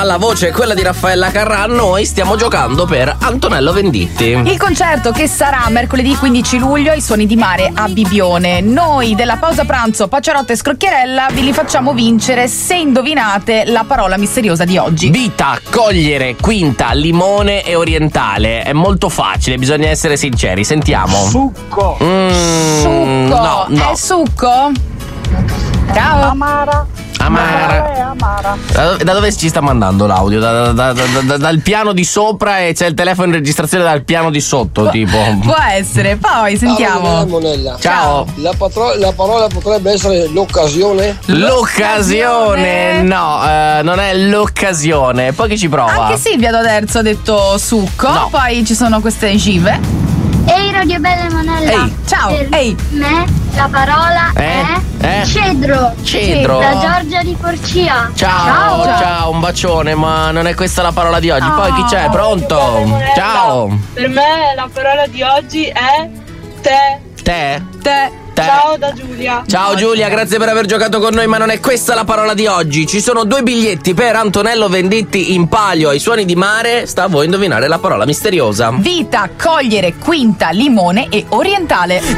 la voce è quella di Raffaella Carrà, noi stiamo giocando per Antonello Venditti. Il concerto che sarà mercoledì 15 luglio ai Suoni di Mare a Bibione. Noi della pausa pranzo Pacciarotta e Scrocchierella vi li facciamo vincere se indovinate la parola misteriosa di oggi. Vita, cogliere, quinta, limone e orientale. È molto facile, bisogna essere sinceri. Sentiamo. Succo. Succo. No. È succo? Ciao. Amara. Da dove ci sta mandando l'audio? Dal piano di sopra e c'è il telefono in registrazione dal piano di sotto, tipo. Può essere, poi sentiamo. Monella. Ciao. La parola potrebbe essere l'occasione. L'occasione? No, non è l'occasione. Poi chi ci prova? Anche Silvia da Terzo ha detto succo, No. poi ci sono queste give. Ehi Radio Bella e Monella. Ehi. Ciao, Per ehi. me la parola è cedro. Cedro. Da Giorgia di Porcia. Ciao, un bacione, ma non è questa la parola di oggi. Poi chi c'è? Pronto? Ciao. Per me la parola di oggi è te. Te. Ciao da Giulia. Ciao Giulia, grazie per aver giocato con noi, ma non è questa la parola di oggi. Ci sono 2 biglietti per Antonello Venditti in palio ai Suoni di Mare. Sta a voi indovinare la parola misteriosa. Vita, cogliere, quinta, limone e orientale.